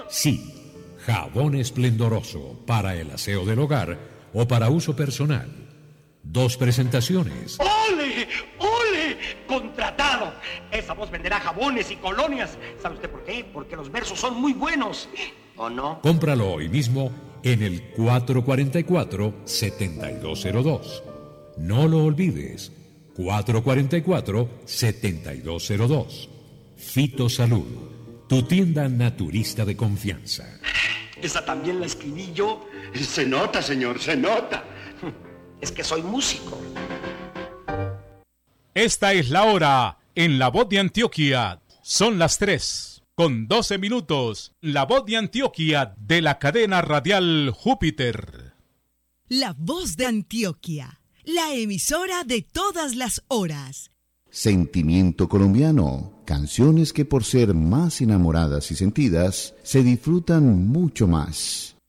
Sí, jabón esplendoroso para el aseo del hogar o para uso personal. 2 presentaciones. ¡Ole! ¡Ole! ¡Contratado! Esa voz venderá jabones y colonias. ¿Sabe usted por qué? Porque los versos son muy buenos. ¿O no? Cómpralo hoy mismo en el 444-7202. No lo olvides. 444-7202. Fitosalud, tu tienda naturista de confianza. Esa también la escribí yo. Se nota, señor, se nota. Es que soy músico. Esta es la hora en La Voz de Antioquia. Son las 3:12. La Voz de Antioquia de la cadena radial Júpiter. La Voz de Antioquia, la emisora de todas las horas. Sentimiento colombiano, canciones que por ser más enamoradas y sentidas, se disfrutan mucho más.